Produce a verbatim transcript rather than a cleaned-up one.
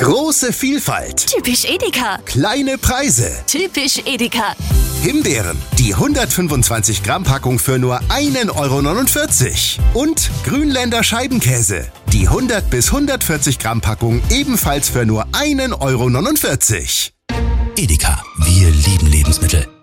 Große Vielfalt. Typisch Edeka. Kleine Preise. Typisch Edeka. Himbeeren, die hundertfünfundzwanzig Gramm Packung für nur ein Euro neunundvierzig. Und Grünländer Scheibenkäse, die hundert bis hundertvierzig Gramm Packung ebenfalls für nur ein Euro neunundvierzig. Edeka, wir lieben Lebensmittel.